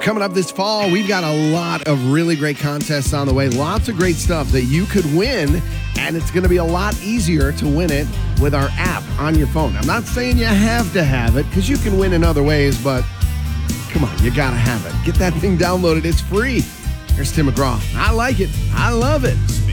Coming up this fall, we've got a lot of really great contests on the way. Lots of great stuff that you could win, and it's going to be a lot easier to win it with our app on your phone. I'm not saying you have to have it, because you can win in other ways, but come on, you got to have it. Get that thing downloaded. It's free. Here's Tim McGraw. I like it. I love it.